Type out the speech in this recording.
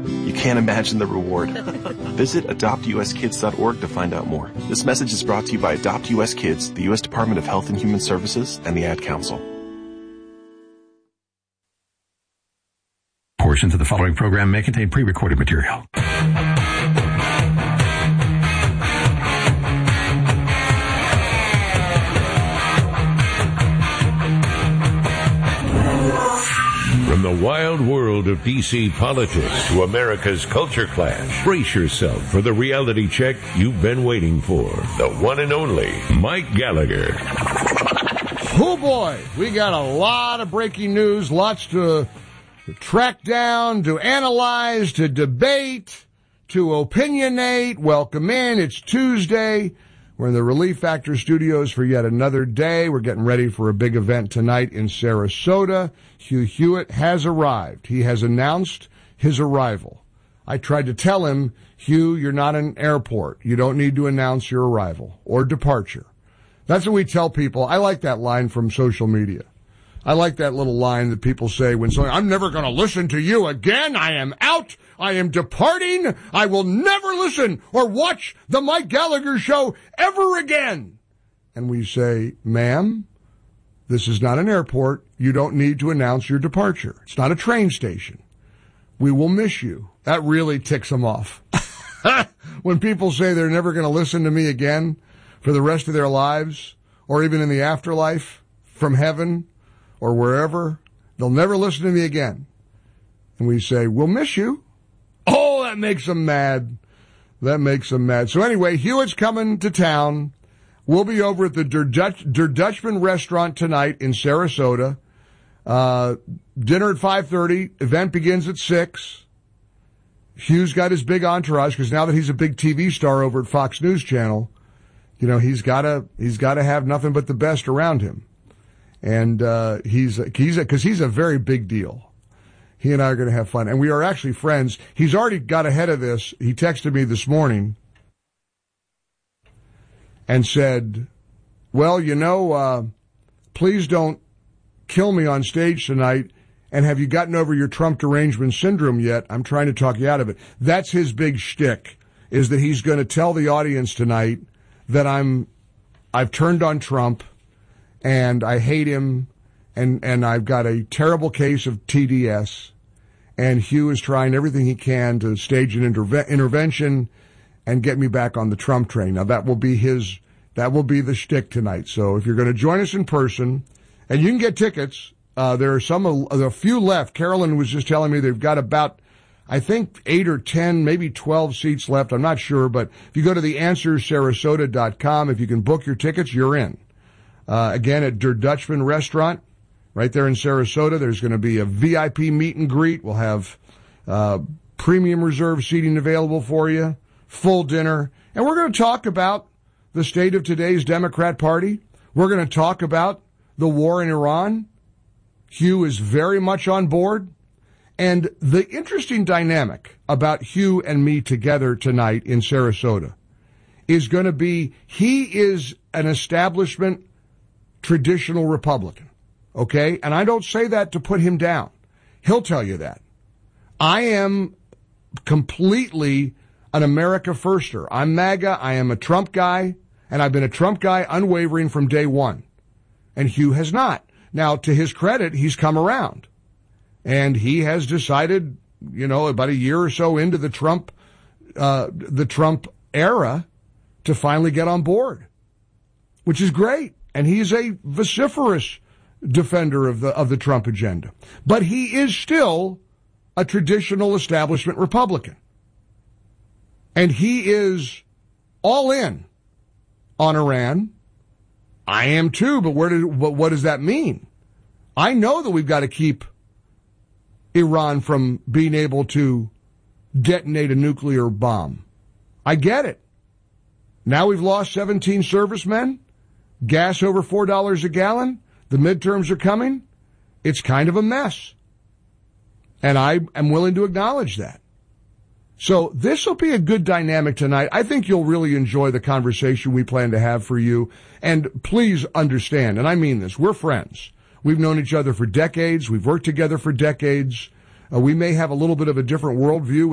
You can't imagine the reward. Visit adoptuskids.org to find out more. This message is brought to you by Adopt U.S. Kids, the U.S. Department of Health and Human Services, and the Ad Council. Portions of the following program may contain pre-recorded material. From the wild world of D.C. politics to America's culture clash, brace yourself for the reality check you've been waiting for. The one and only Mike Gallagher. Oh boy, we got a lot of breaking news, lots to track down, to analyze, to debate, to opinionate. Welcome in. It's Tuesday. We're in the Relief Factor studios for yet another day. We're getting ready for a big event tonight in Sarasota. Hugh Hewitt has arrived. He has announced his arrival. I tried to tell him, Hugh, you're not an airport. You don't need to announce your arrival or departure. That's what we tell people. I like that line from social media. I like that little line that people say when someone, I'm never going to listen to you again. I am out. I am departing. I will never listen or watch the Mike Gallagher show ever again. And we say, ma'am, this is not an airport. You don't need to announce your departure. It's not a train station. We will miss you. That really ticks them off. When people say they're never going to listen to me again for the rest of their lives, or even in the afterlife, from heaven, or wherever, they'll never listen to me again. And we say, we'll miss you. Oh, that makes them mad. That makes them mad. So anyway, Hewitt's coming to town. We'll be over at the Der Dutchman restaurant tonight in Sarasota. Dinner at 5:30. Event begins at 6. Hugh's got his big entourage because now that he's a big TV star over at Fox News Channel, you know, he's got to have nothing but the best around him. And he's a very big deal. He and I are going to have fun. And we are actually friends. He's already got ahead of this. He texted me this morning and said, well, you know, please don't kill me on stage tonight. And have you gotten over your Trump derangement syndrome yet? I'm trying to talk you out of it. That's his big shtick, is that he's going to tell the audience tonight that I've turned on Trump. And I hate him, and I've got a terrible case of TDS, and Hugh is trying everything he can to stage an intervention and get me back on the Trump train. Now, that will be the shtick tonight. So if you're going to join us in person, and you can get tickets, there are a few left. Carolyn was just telling me they've got about, I think, 8 or 10, maybe 12 seats left. I'm not sure, but if you go to theanswersarasota.com, if you can book your tickets, you're in. Again, at Der Dutchman restaurant, right there in Sarasota. There's going to be a VIP meet and greet. We'll have premium reserve seating available for you, full dinner. And we're going to talk about the state of today's Democrat Party. We're going to talk about the war in Iran. Hugh is very much on board. And the interesting dynamic about Hugh and me together tonight in Sarasota is going to be, he is an establishment traditional Republican, okay? And I don't say that to put him down. He'll tell you that. I am completely an America firster. I'm MAGA. I am a Trump guy, and I've been a Trump guy unwavering from day one. And Hugh has not. Now, to his credit, he's come around. And he has decided, you know, about a year or so into the Trump era to finally get on board, which is great. And he's a vociferous defender of the Trump agenda. But he is still a traditional establishment Republican. And he is all in on Iran. I am too, but what does that mean? I know that we've got to keep Iran from being able to detonate a nuclear bomb. I get it. Now we've lost 17 servicemen, gas over $4 a gallon, the midterms are coming. It's kind of a mess. And I am willing to acknowledge that. So this will be a good dynamic tonight. I think you'll really enjoy the conversation we plan to have for you. And please understand, and I mean this, we're friends. We've known each other for decades. We've worked together for decades. We may have a little bit of a different worldview